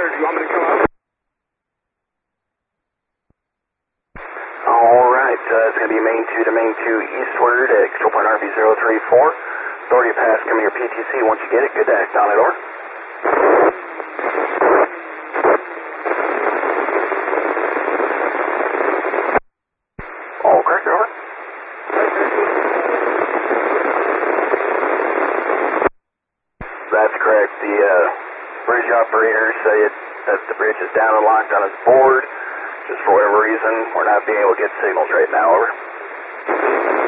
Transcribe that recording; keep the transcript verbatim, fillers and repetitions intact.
cleared. You want me to come up? All right, uh, it's going to be main two to main two eastward at control point R V zero three four. Authority to pass, come here P T C. Once you get it, good to act on it, over. All correct, over. That's correct. The uh, bridge operators say it, that the bridge is down and locked on its board. Just for whatever reason, we're not being able to get signals right now, over.